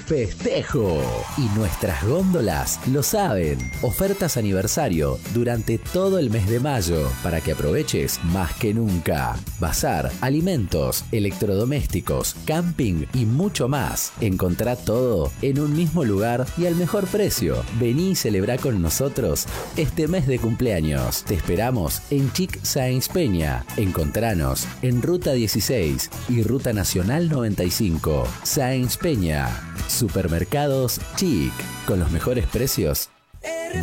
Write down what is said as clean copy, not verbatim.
festejo. Y nuestras góndolas lo saben. Ofertas aniversario durante todo el mes de mayo para que aproveches más que nunca. Bazar, alimentos, electrodomésticos, camping y mucho más. Encontrá todo en un mismo lugar y al mejor precio. Vení y celebra con nosotros este mes de cumpleaños. Te esperamos en Chic Sáenz Peña. Encontranos en Ruta 16 y Ruta Nacional 95. Sáenz Peña. Supermercados Chic. Con los mejores precios